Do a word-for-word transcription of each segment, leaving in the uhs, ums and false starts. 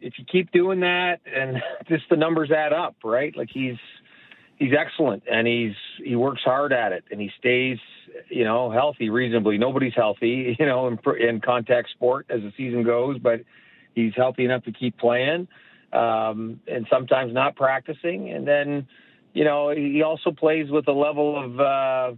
if you keep doing that, and just the numbers add up, right? Like he's he's excellent, and he's he works hard at it, and he stays, you know, healthy reasonably. Nobody's healthy, you know, in, in contact sport as the season goes, but he's healthy enough to keep playing, um, and sometimes not practicing. And then, you know, he also plays with a level of, uh,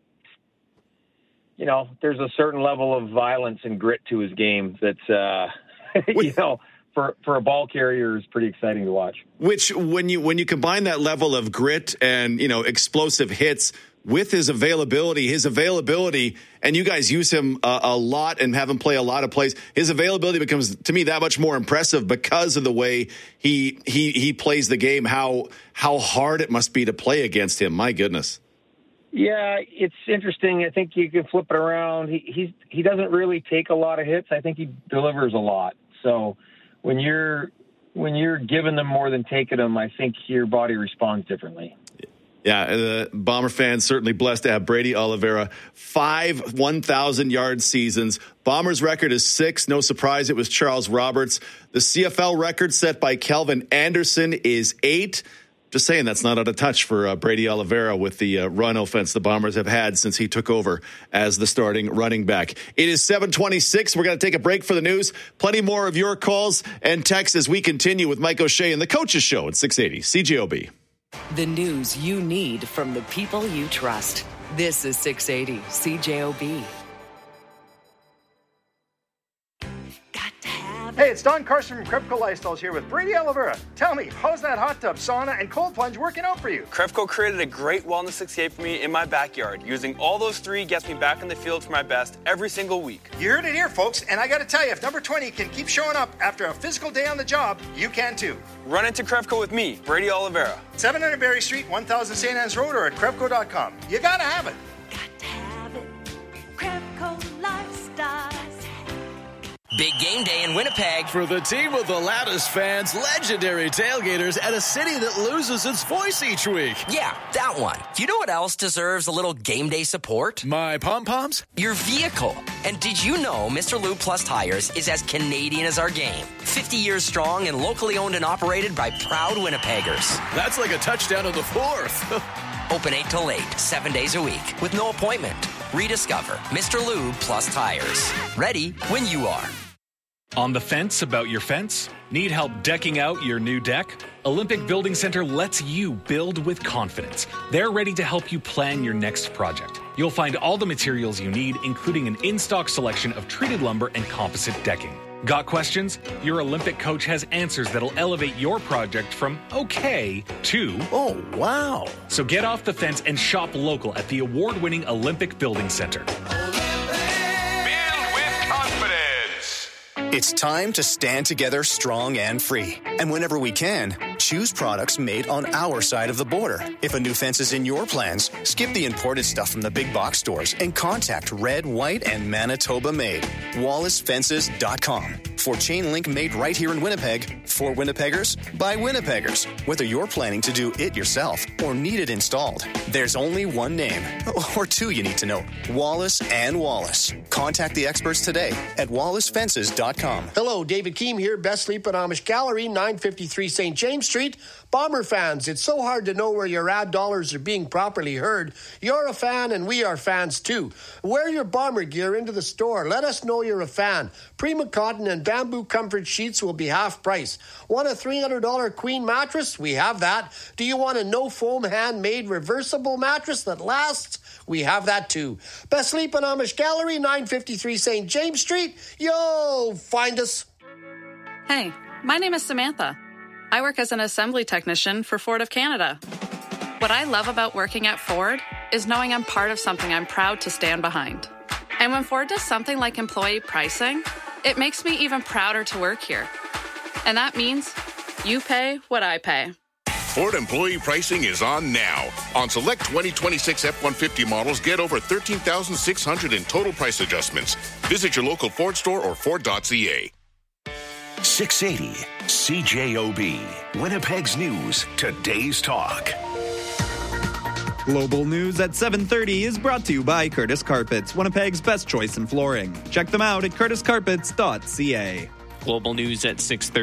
you know, there's a certain level of violence and grit to his game that's, uh, you know, for, for a ball carrier is pretty exciting to watch. Which, when you when you combine that level of grit and, you know, explosive hits with his availability, his availability, and you guys use him a, a lot and have him play a lot of plays, his availability becomes, to me, that much more impressive because of the way he he he plays the game, how how hard it must be to play against him. My goodness. Yeah, it's interesting. I think you can flip it around. He he's, he doesn't really take a lot of hits. I think he delivers a lot. So when you're when you're giving them more than taking them, I think your body responds differently. Yeah, the Bomber fans certainly blessed to have Brady Oliveira. Five one thousand yard seasons. Bombers record is six. No surprise, it was Charles Roberts. The C F L record set by Kelvin Anderson is eight. Just saying, that's not out of touch for uh, Brady Oliveira with the uh, run offense the Bombers have had since he took over as the starting running back. It is seven twenty-six. We're going to take a break for the news. Plenty more of your calls and texts as we continue with Mike O'Shea and the Coaches Show at six eighty C J O B. The news you need from the people you trust. This is six eighty C J O B. Hey, it's Don Carson from Krepco Lifestyles here with Brady Oliveira. Tell me, how's that hot tub, sauna, and cold plunge working out for you? Krepco created a great wellness escape for me in my backyard. Using all those three gets me back in the field for my best every single week. You heard it here, folks, and I gotta tell you, if number twenty can keep showing up after a physical day on the job, you can too. Run into Krepco with me, Brady Oliveira. seven hundred Berry Street, one thousand Saint Anne's Road, or at Krepco dot com. You gotta have it. Got to have it. Krepco Lifestyles. Big game day in Winnipeg. For the team with the loudest fans, legendary tailgaters, and a city that loses its voice each week. Yeah, that one. You know what else deserves a little game day support? My pom-poms? Your vehicle. And did you know Mister Lube Plus Tires is as Canadian as our game? fifty years strong and locally owned and operated by proud Winnipeggers. That's like a touchdown in the fourth. Open eight till eight, seven days a week, with no appointment. Rediscover Mister Lube Plus Tires. Ready when you are. On the fence about your fence? Need help decking out your new deck? Olympic Building Center lets you build with confidence. They're ready to help you plan your next project. You'll find all the materials you need, including an in-stock selection of treated lumber and composite decking. Got questions? Your Olympic coach has answers that'll elevate your project from okay to oh, wow. So get off the fence and shop local at the award-winning Olympic Building Center. It's time to stand together strong and free. And whenever we can, choose products made on our side of the border. If a new fence is in your plans, skip the imported stuff from the big box stores and contact Red, White, and Manitoba Made. Wallace Fences dot com. For chain link made right here in Winnipeg, for Winnipeggers, by Winnipeggers. Whether you're planning to do it yourself or need it installed, there's only one name, or two you need to know, Wallace and Wallace. Contact the experts today at Wallace Fences dot com. Hello, David Keem here, Best Sleep at Amish Gallery, nine fifty-three Saint James Street. Bomber fans, it's so hard to know where your ad dollars are being properly heard. You're a fan and we are fans too. Wear your Bomber gear into the store. Let us know you're a fan. Prima Cotton and Bamboo Comfort Sheets will be half price. Want a three hundred dollars queen mattress? We have that. Do you want a no-foam handmade reversible mattress that lasts? We have that too. Best Sleep at Amish Gallery, nine fifty-three Saint James Street. Yo, find us. Hey, my name is Samantha. I work as an assembly technician for Ford of Canada. What I love about working at Ford is knowing I'm part of something I'm proud to stand behind. And when Ford does something like employee pricing, it makes me even prouder to work here. And that means you pay what I pay. Ford employee pricing is on now. On select twenty twenty-six F one fifty models, get over thirteen thousand six hundred dollars in total price adjustments. Visit your local Ford store or Ford dot C A. six eighty C J O B. Winnipeg's News. Today's Talk. Global News at seven thirty is brought to you by Curtis Carpets, Winnipeg's best choice in flooring. Check them out at curtis carpets dot c a. Global News at six thirty.